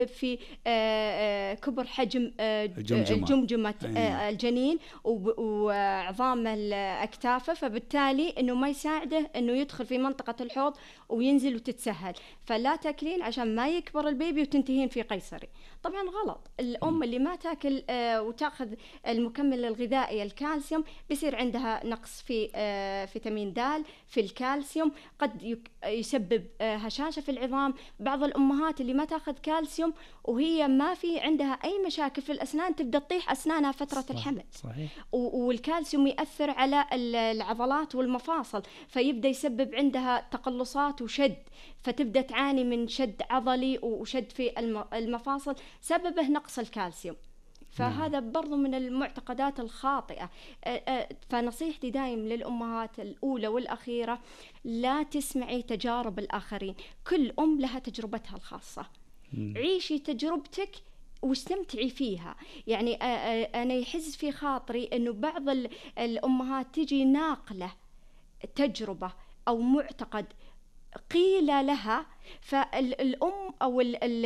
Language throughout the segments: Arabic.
في كبر حجم الجمجمة الجنين وعظام الأكتافه، فبالتالي إنه ما يساعده إنه يدخل في منطقة الحوض وينزل وتتسهل، فلا تاكلين عشان ما يكبر البيبي وتنتهين في قيصري. طبعا غلط. الأم اللي ما تاكل وتاخذ المكمل الغذائي الكالسيوم بيصير عندها نقص في فيتامين د، في الكالسيوم، قد يسبب هشاشة في العظام. بعض الأمهات اللي ما تاخذ كالسيوم وهي ما في عندها أي مشاكل في الأسنان تبدأ تطيح أسنانها فترة الحمل. صحيح. والكالسيوم يأثر على العضلات والمفاصل، فيبدأ يسبب عندها تقلصات وشد، فتبدأ تعاني من شد عضلي وشد في المفاصل سببه نقص الكالسيوم. فهذا برضو من المعتقدات الخاطئة. فنصيحتي دائم للأمهات الأولى والأخيرة، لا تسمعي تجارب الآخرين، كل أم لها تجربتها الخاصة. عيشي تجربتك واستمتعي فيها. يعني أنا يحز في خاطري أنه بعض الأمهات تجي ناقلة تجربة أو معتقد قيل لها، فالأم أو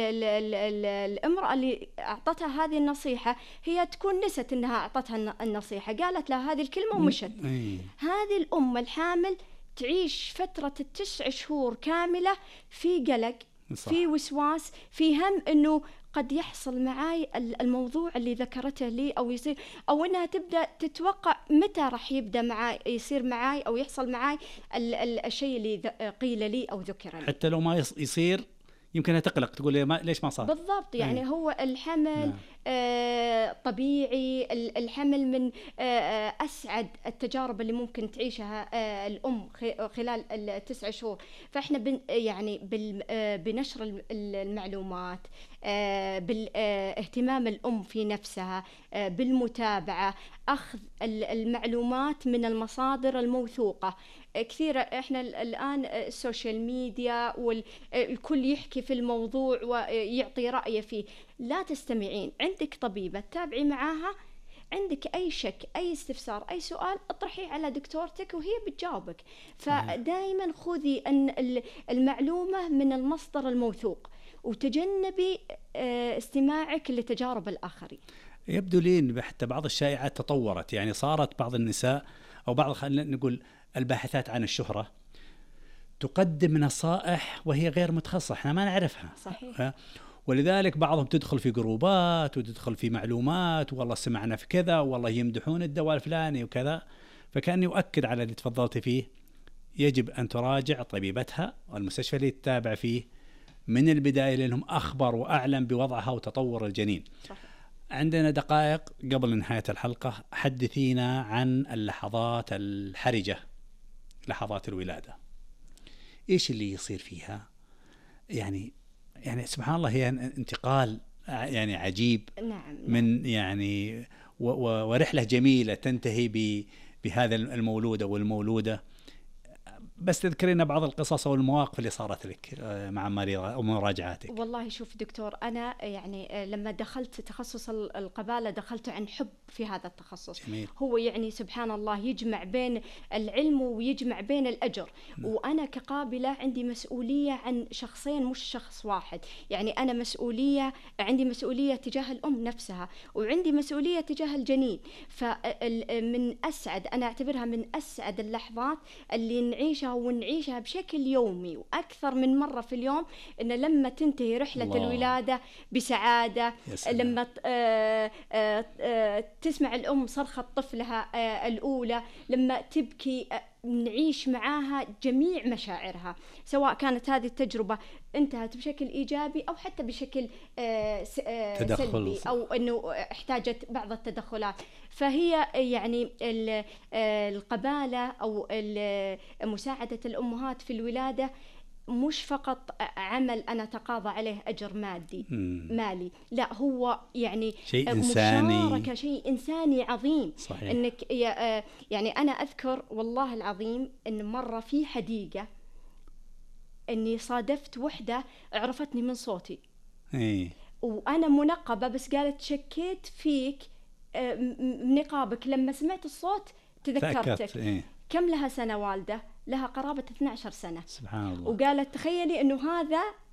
الامرأة اللي أعطتها هذه النصيحة هي تكون نست أنها أعطتها النصيحة، قالت لها هذه الكلمة ومشت. هذه الأم الحامل تعيش فترة 9 شهور كاملة في قلق، في وسواس، في هم أنه قد يحصل معاي الموضوع اللي ذكرته لي أو يصير، أو أنها تبدأ تتوقع متى راح يبدأ معاي يصير معاي أو يحصل معاي الشيء اللي قيل لي أو ذكر لي. حتى لو ما يصير يمكن تقلق، تقول ليش ما صار. بالضبط. يعني هو الحمل طبيعي. الحمل من أسعد التجارب اللي ممكن تعيشها الأم خلال 9 شهور. فإحنا يعني بنشر المعلومات، بالاهتمام الأم في نفسها، بالمتابعة، أخذ المعلومات من المصادر الموثوقة. كثيرة إحنا الآن السوشيال ميديا والكل يحكي في الموضوع ويعطي رأيه فيه. لا تستمعين، عندك طبيبة تابعي معاها، عندك أي شك، أي استفسار، أي سؤال اطرحيه على دكتورتك وهي بتجاوبك. فدائما خذي المعلومة من المصدر الموثوق وتجنبي استماعك لتجارب الآخرين. يبدو لي حتى بعض الشائعات تطورت، يعني صارت بعض النساء أو بعض خلينا نقول الباحثات عن الشهرة تقدم نصائح وهي غير متخصصة، احنا ما نعرفها. صحيح. ولذلك بعضهم تدخل في جروبات وتدخل في معلومات، والله سمعنا في كذا، والله يمدحون الدواء الفلاني وكذا. فكان يؤكد على اللي تفضلت فيه، يجب أن تراجع طبيبتها والمستشفى اللي تتابع فيه من البداية، لأنهم أخبر وأعلم بوضعها وتطور الجنين. صحيح. عندنا دقائق قبل نهاية الحلقة، حدثينا عن اللحظات الحرجة، لحظات الولادة، إيش اللي يصير فيها؟ يعني سبحان الله، هي انتقال يعني عجيب. نعم. من يعني ورحلة جميلة تنتهي بهذا المولود أو المولودة. بس تذكرينا بعض القصص والمواقف اللي صارت لك مع مريضة أو مراجعاتك. والله شوف دكتور، أنا يعني لما دخلت تخصص القبالة دخلت عن حب في هذا التخصص. جميل. هو يعني سبحان الله يجمع بين العلم ويجمع بين الأجر. وأنا كقابلة عندي مسؤولية عن شخصين مش شخص واحد. يعني أنا عندي مسؤولية تجاه الأم نفسها، وعندي مسؤولية تجاه الجنين. فمن أسعد، أنا أعتبرها من أسعد اللحظات اللي ونعيشها بشكل يومي وأكثر من مرة في اليوم، إن لما تنتهي رحلة الولادة بسعادة، لما تسمع الأم صرخة طفلها الأولى، لما تبكي، نعيش معاها جميع مشاعرها، سواء كانت هذه التجربة انتهت بشكل إيجابي أو حتى بشكل سلبي، أو أنه احتاجت بعض التدخلات. فهي يعني القبالة أو مساعدة الأمهات في الولادة مش فقط عمل أنا أتقاضى عليه أجر مالي، لا، هو يعني شيء إنساني، مشاركة، شيء إنساني عظيم. صحيح. إنك يعني أنا أذكر والله العظيم إن مرة في حديقة إني صادفت وحدة عرفتني من صوتي. وأنا منقبة، بس قالت شكيت فيك نقابك، لما سمعت الصوت تذكرتك. كم لها سنة والدة؟ لها قرابة 12 سنة. سبحان الله. وقالت تخيلي إنه هذا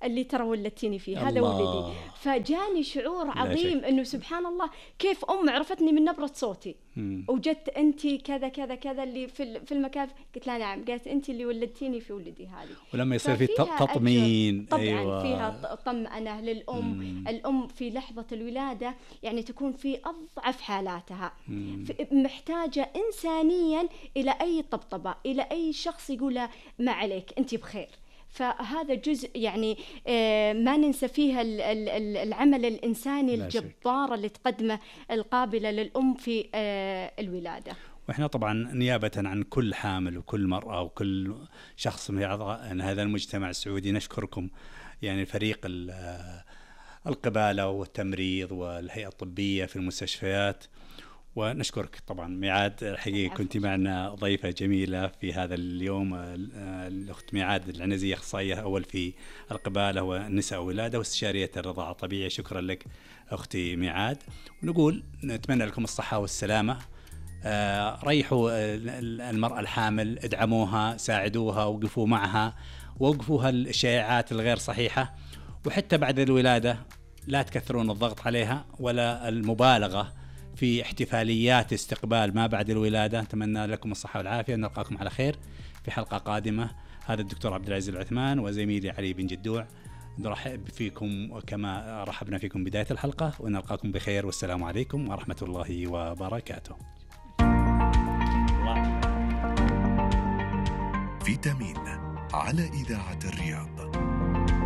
اللي ترى ولدتيني فيه هذا ولدي. فجاني شعور عظيم انه سبحان الله كيف عرفتني من نبرة صوتي وجدت انت كذا كذا كذا اللي في المكان. قلت لها نعم. قالت انت اللي ولدتيني في ولدي هذه. ولما يصير في تطمين طبعا أيوة. فيها طمأنة للأم. الأم في لحظة الولادة يعني تكون في أضعف حالاتها، محتاجة إنسانيا إلى أي طبطبة، إلى أي شخص يقولها ما عليك أنت بخير. فهذا جزء يعني ما ننسى فيها العمل الإنساني الجبار اللي تقدمه القابلة للأم في الولادة. وإحنا طبعا نيابة عن كل حامل وكل مرأة وكل شخص من أعضاء هذا المجتمع السعودي نشكركم، يعني فريق القبالة والتمريض والهيئة الطبية في المستشفيات. ونشكرك طبعا ميعاد، الحقيقة كنت معنا ضيفة جميلة في هذا اليوم، الأخت ميعاد العنزية، أخصائية أول في القبالة والنساء والولادة واستشارية الرضاعة الطبيعية. شكرا لك أختي ميعاد، ونقول نتمنى لكم الصحة والسلامة. ريحوا المرأة الحامل، ادعموها، ساعدوها، وقفوا معها، ووقفوها الشائعات الغير صحيحة. وحتى بعد الولادة لا تكثرون الضغط عليها ولا المبالغة في احتفاليات استقبال ما بعد الولادة. نتمنى لكم الصحة والعافية، نلقاكم على خير في حلقة قادمة. هذا الدكتور عبد العزيز العثمان وزميلي علي بن جدوع، نرحب فيكم كما رحبنا فيكم بداية الحلقة، ونلقاكم بخير، والسلام عليكم ورحمة الله وبركاته. فيتامين على إذاعة الرياض.